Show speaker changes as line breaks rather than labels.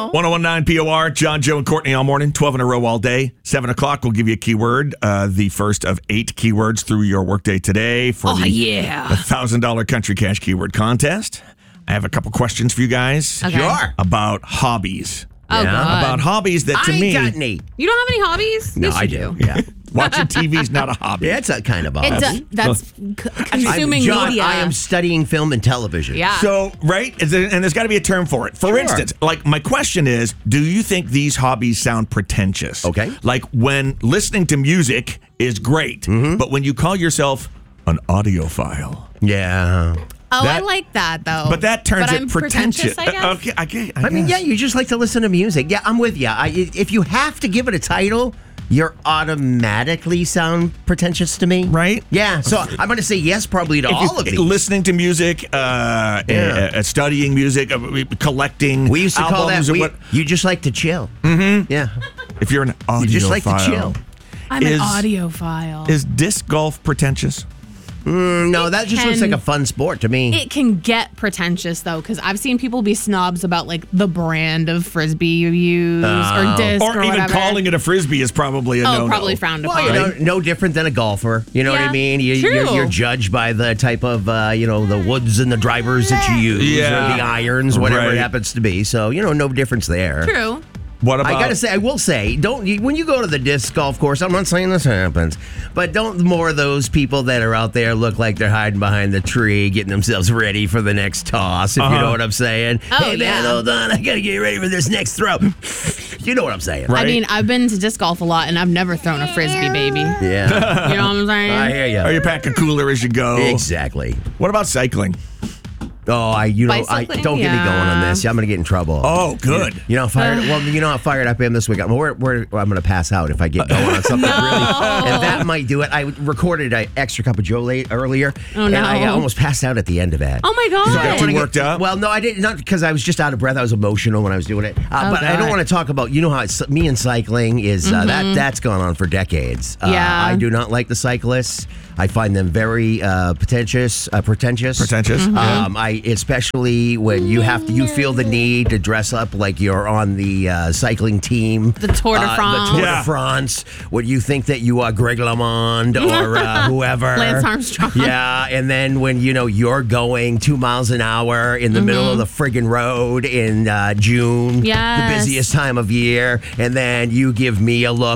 1019 POR, John, Joe, and Courtney all morning, 12 in a row all day. 7 o'clock, we'll give you a keyword, the first of 8 keywords through your workday today for the $1,000 Country Cash Keyword Contest. I have a couple questions for you guys.
Okay.
Sure.
About hobbies.
Oh, God.
About hobbies that to
I
me...
ain't got any.
You don't have any hobbies?
No,
Yes,
I
you
do.
Yeah. Watching TV's not a hobby.
Yeah, it's a kind of a hobby.
That's consuming
John,
media.
I am studying film and television.
Yeah.
So, right? And there's got to be a term for it. For instance, like my question is, do you think these hobbies sound pretentious?
Okay.
Like when listening to music is great, but when you call yourself an audiophile.
Yeah.
I
that-
like that, though.
But that turns
But
it
I'm
pretentious.
I guess.
Okay,
I mean, yeah, you just like to listen to music. Yeah, I'm with you. If you have to give it a title, you're automatically sound pretentious to me.
Right?
Yeah, so I'm going to say yes probably to all of these.
Listening to music, studying music, collecting
We used to call that,
albums or what.
you just like to chill. Mm-hmm. Yeah.
If you're an audiophile.
You just like to chill.
I'm an audiophile.
Is disc golf pretentious?
No, that just looks like a fun sport to me.
It can get pretentious, though, because I've seen people be snobs about, like, the brand of Frisbee you use or disc or
Or even
whatever.
calling it a Frisbee is probably a no-no.
probably frowned upon.
Well, no different than a golfer. You know what I
Yeah,
mean?
true.
You're judged by the type of, the woods and the drivers that you use,
Yeah.
or the irons, whatever
Right.
it happens to be. So, no difference there.
True.
What about...
I will say, when you go to the disc golf course, I'm not saying this happens, but don't more of those people that are out there look like they're hiding behind the tree, getting themselves ready for the next toss, if you know what I'm saying.
Oh,
Hey, man,
yeah.
hold on, I got to get ready for this next throw. You know what I'm saying.
Right.
I mean, I've been to disc golf a lot, and I've never thrown a Frisbee, baby.
Yeah.
You know what I'm saying?
I hear you.
Or you pack a cooler as you go.
Exactly.
What about cycling?
Oh,
Bicycling?
don't get me going on
Yeah.
this. I'm going to get in trouble.
Oh, good.
You know how fired up I am this week. I'm going to pass out if I get going on something really. And that might do it. I recorded an extra cup of Joe earlier,
Oh,
and
no.
I almost passed out at the end of it.
Oh, my God.
You got too worked up?
Well, no, I didn't. Not because I was just out of breath. I was emotional when I was doing it. But I don't
God.
want to talk about. You know how me and cycling is. That's gone on for decades.
Yeah.
I do not like the cyclists. I find them very pretentious.
Pretentious?
Especially when you feel the need to dress up like you're on the cycling team.
The Tour de France.
The Tour
Yeah.
de France. When you think that you are Greg LeMond or whoever.
Lance Armstrong.
Yeah, and then when you're going 2 miles an hour in the middle of the friggin' road in June,
Yes.
the busiest time of year, and then you give me a look